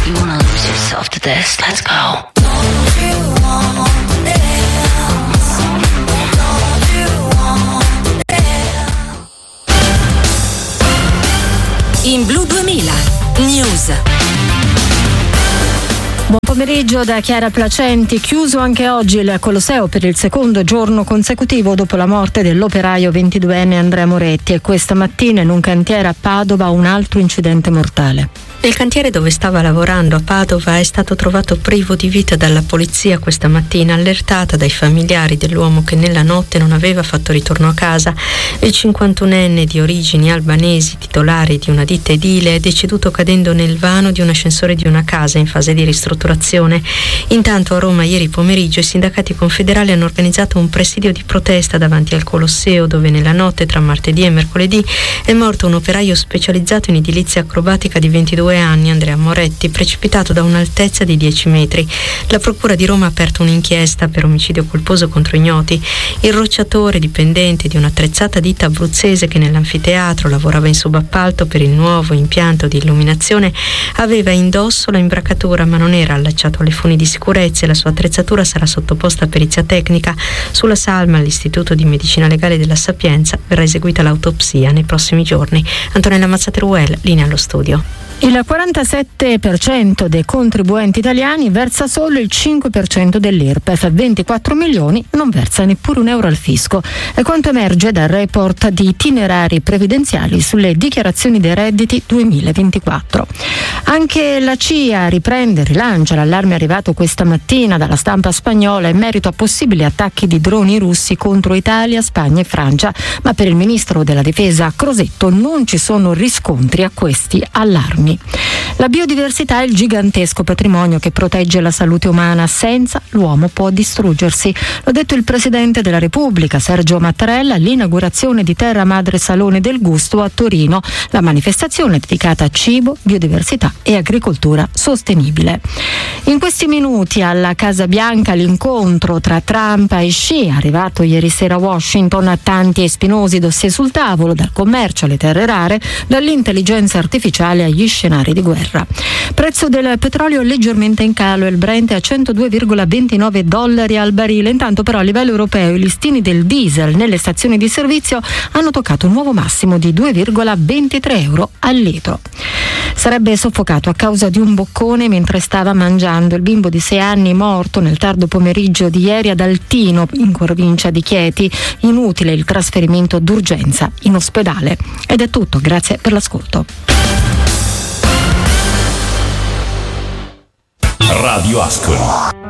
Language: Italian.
You wanna lose yourself to this? Let's go. In Blu 2000 News. Buon pomeriggio da Chiara Placenti. Chiuso anche oggi il Colosseo per il secondo giorno consecutivo dopo la morte dell'operaio 22enne Andrea Moretti, e questa mattina in un cantiere a Padova un altro incidente mortale. Il cantiere dove stava lavorando a Padova è stato trovato privo di vita dalla polizia questa mattina, allertata dai familiari dell'uomo che nella notte non aveva fatto ritorno a casa. Il 51enne di origini albanesi, titolare di una ditta edile, è deceduto cadendo nel vano di un ascensore di una casa in fase di ristrutturazione. Intanto a Roma ieri pomeriggio i sindacati confederali hanno organizzato un presidio di protesta davanti al Colosseo, dove nella notte tra martedì e mercoledì è morto un operaio specializzato in edilizia acrobatica di 22 anni, Andrea Moretti, precipitato da un'altezza di 10 metri. La Procura di Roma ha aperto un'inchiesta per omicidio colposo contro ignoti. Il rocciatore, dipendente di un'attrezzata ditta abruzzese che nell'anfiteatro lavorava in subappalto per il nuovo impianto di illuminazione, aveva indosso la imbracatura ma non era allacciato alle funi di sicurezza e la sua attrezzatura sarà sottoposta a perizia tecnica. Sulla salma all'Istituto di Medicina Legale della Sapienza verrà eseguita l'autopsia nei prossimi giorni. Antonella Mazzateruel, linea allo studio. Il 47% dei contribuenti italiani versa solo il 5% dell'IRPEF, 24 milioni non versa neppure un euro al fisco. È quanto emerge dal report di itinerari previdenziali sulle dichiarazioni dei redditi 2024. Anche la CIA riprende e rilancia l'allarme arrivato questa mattina dalla stampa spagnola in merito a possibili attacchi di droni russi contro Italia, Spagna e Francia, ma per il ministro della difesa Crosetto non ci sono riscontri a questi allarmi. La biodiversità è il gigantesco patrimonio che protegge la salute umana. Senza l'uomo può distruggersi. L'ha detto il Presidente della Repubblica, Sergio Mattarella, all'inaugurazione di Terra Madre Salone del Gusto a Torino, la manifestazione dedicata a cibo, biodiversità e agricoltura sostenibile. In questi minuti alla Casa Bianca l'incontro tra Trump e Xi, arrivato ieri sera a Washington, tanti e spinosi dossier sul tavolo, dal commercio alle terre rare, dall'intelligenza artificiale agli scenari di guerra. Prezzo del petrolio leggermente in calo e il Brent è a $102,29 al barile. Intanto però a livello europeo i listini del diesel nelle stazioni di servizio hanno toccato un nuovo massimo di €2,23 al litro. Sarebbe soffocato a causa di un boccone mentre stava mangiando. Il bimbo di 6 anni morto nel tardo pomeriggio di ieri ad Altino, in provincia di Chieti. Inutile il trasferimento d'urgenza in ospedale. Ed è tutto, grazie per l'ascolto. Radio Ascoli.